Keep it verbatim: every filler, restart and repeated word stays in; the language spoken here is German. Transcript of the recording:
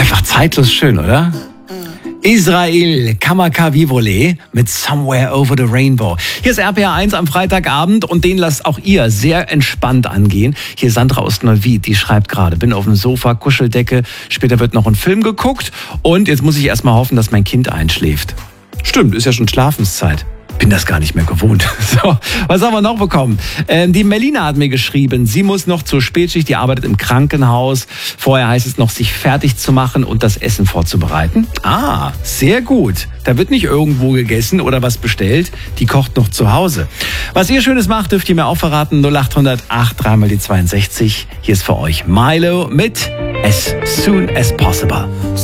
Einfach zeitlos schön, oder? Israel Kamakawiwo'ole mit Somewhere Over the Rainbow. Hier ist R P R eins am Freitagabend und den lasst auch ihr sehr entspannt angehen. Hier Sandra aus Neuwied, die schreibt gerade, bin auf dem Sofa, Kuscheldecke, später wird noch ein Film geguckt und jetzt muss ich erstmal hoffen, dass mein Kind einschläft. Stimmt, ist ja schon Schlafenszeit. Bin das gar nicht mehr gewohnt. So, was haben wir noch bekommen? Ähm, die Melina hat mir geschrieben, sie muss noch zur Spätschicht, die arbeitet im Krankenhaus. Vorher heißt es noch, sich fertig zu machen und das Essen vorzubereiten. Ah, sehr gut. Da wird nicht irgendwo gegessen oder was bestellt. Die kocht noch zu Hause. Was ihr Schönes macht, dürft ihr mir auch verraten. null acht hundert acht drei mal die zweiundsechzig. Hier ist für euch Milo mit As Soon As Possible.